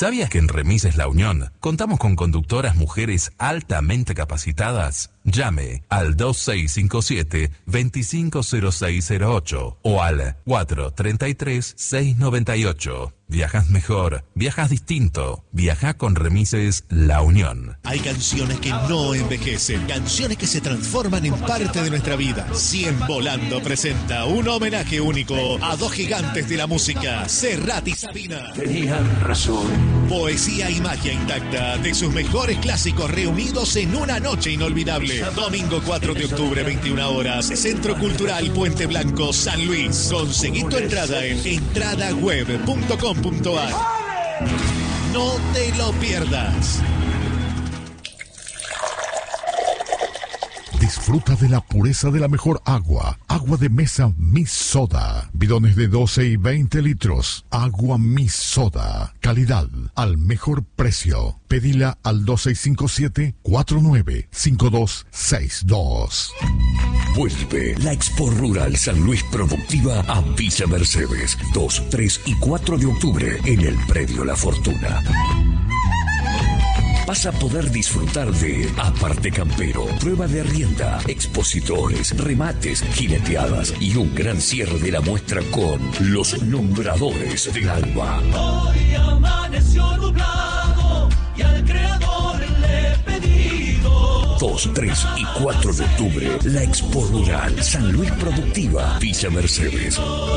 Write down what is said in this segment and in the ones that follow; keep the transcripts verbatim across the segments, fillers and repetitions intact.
¿Sabías que en Remises La Unión contamos con conductoras mujeres altamente capacitadas? Llame al dos seis cinco siete, dos cinco cero seis cero ocho o al cuatro tres tres, seis nueve ocho. Viajas mejor, viajas distinto, viaja con Remises La Unión. Hay canciones que no envejecen, canciones que se transforman en parte de nuestra vida. cien Volando presenta un homenaje único a dos gigantes de la música, Serrat y Sabina. Tenían razón. Poesía y magia intacta de sus mejores clásicos reunidos en una noche inolvidable. Domingo cuatro de octubre, veintiuna horas, Centro Cultural Puente Blanco, San Luis. Conseguí tu entrada en entrada web punto com punto a r. No te lo pierdas. Disfruta de la pureza de la mejor agua. Agua de mesa Miss Soda. Bidones de doce y veinte litros. Agua Miss Soda. Calidad al mejor precio. Pedila al dos seis cinco siete, cuatro nueve cinco dos seis dos. Vuelve la Expo Rural San Luis Productiva a Villa Mercedes. dos, tres y cuatro de octubre en el Predio La Fortuna. Vas a poder disfrutar de Aparte Campero, prueba de rienda, expositores, remates, jineteadas y un gran cierre de la muestra con los nombradores del alma. Hoy amaneció nublado y al creador le he pedido. dos, tres y cuatro de octubre, la Expo Rural San Luis Productiva, Villa Mercedes.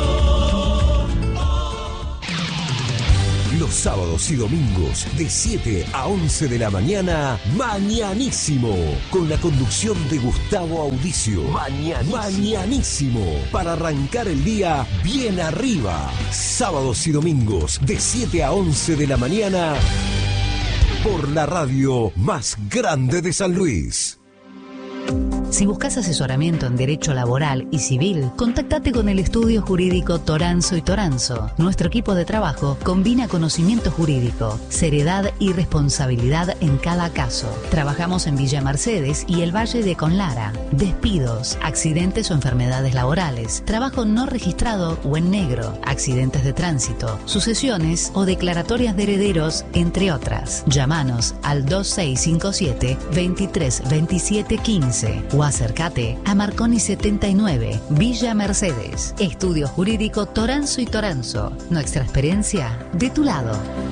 Los sábados y domingos de siete a once de la mañana, Mañanísimo, con la conducción de Gustavo Audicio. Mañanísimo. Mañanísimo, para arrancar el día bien arriba. Sábados y domingos de siete a once de la mañana, por la radio más grande de San Luis. Si buscas asesoramiento en derecho laboral y civil, contactate con el estudio jurídico Toranzo y Toranzo. Nuestro equipo de trabajo combina conocimiento jurídico, seriedad y responsabilidad en cada caso. Trabajamos en Villa Mercedes y el Valle de Conlara. Despidos, accidentes o enfermedades laborales, trabajo no registrado o en negro, accidentes de tránsito, sucesiones o declaratorias de herederos, entre otras. Llámanos al dos seis cinco siete, veintitrés veintisiete quince o acércate a Marconi setenta y nueve, Villa Mercedes. Estudio Jurídico Toranzo y Toranzo. Nuestra experiencia de tu lado.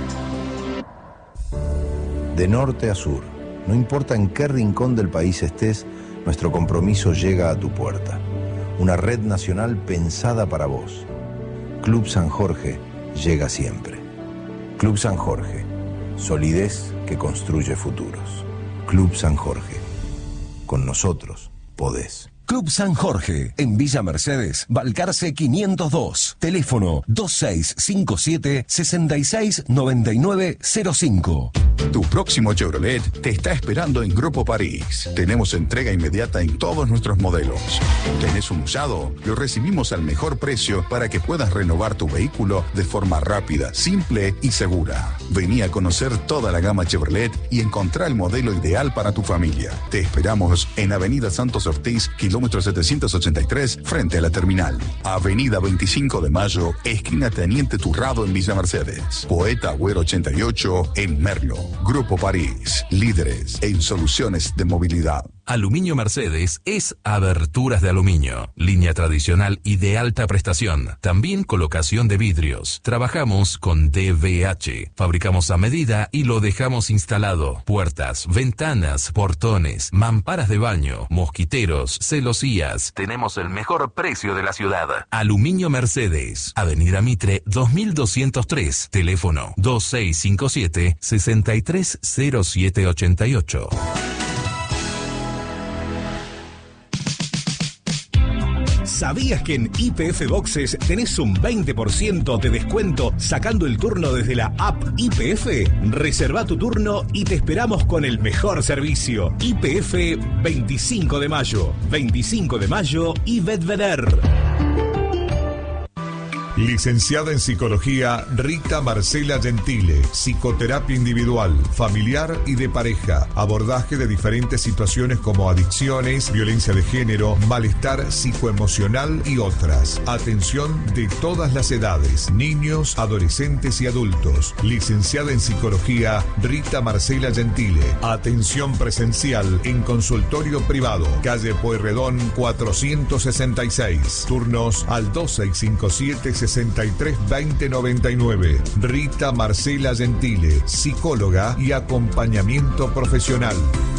De norte a sur, no importa en qué rincón del país estés, nuestro compromiso llega a tu puerta. Una red nacional pensada para vos. Club San Jorge llega siempre. Club San Jorge, solidez que construye futuros. Club San Jorge. Con nosotros podés. Club San Jorge, en Villa Mercedes, Balcarce quinientos dos. Teléfono dos seis cinco siete, seis seis nueve nueve cero cinco. Tu próximo Chevrolet te está esperando en Grupo París. Tenemos entrega inmediata en todos nuestros modelos. ¿Tenés un usado? Lo recibimos al mejor precio para que puedas renovar tu vehículo de forma rápida, simple y segura. Vení a conocer toda la gama Chevrolet y encontrar el modelo ideal para tu familia. Te esperamos en Avenida Santos Ortiz, kilómetro setecientos ochenta y tres, frente a la terminal. Avenida veinticinco de Mayo, esquina Teniente Turrado en Villa Mercedes. Poeta Agüero ochenta y ocho en Merlo. Grupo París, líderes en soluciones de movilidad. Aluminio Mercedes es aberturas de aluminio, línea tradicional y de alta prestación. También colocación de vidrios. Trabajamos con D V H. Fabricamos a medida y lo dejamos instalado. Puertas, ventanas, portones, mamparas de baño, mosquiteros, celosías. Tenemos el mejor precio de la ciudad. Aluminio Mercedes, Avenida Mitre dos mil doscientos tres. Teléfono dos seis cinco siete, seis tres cero siete ocho ocho. ¿Sabías que en Y P F Boxes tenés un veinte por ciento de descuento sacando el turno desde la app Y P F? Reserva tu turno y te esperamos con el mejor servicio. Y P F veinticinco de mayo. veinticinco de mayo y Bedveder. Licenciada en Psicología Rita Marcela Gentile. Psicoterapia individual, familiar y de pareja. Abordaje de diferentes situaciones como adicciones, violencia de género, malestar psicoemocional y otras. Atención de todas las edades, niños, adolescentes y adultos. Licenciada en Psicología Rita Marcela Gentile. Atención presencial en consultorio privado, calle Pueyrredón cuatrocientos sesenta y seis. Turnos al dos seis cinco siete, sesenta y tres, veinte noventa y nueve. Rita Marcela Gentile, psicóloga y acompañamiento profesional.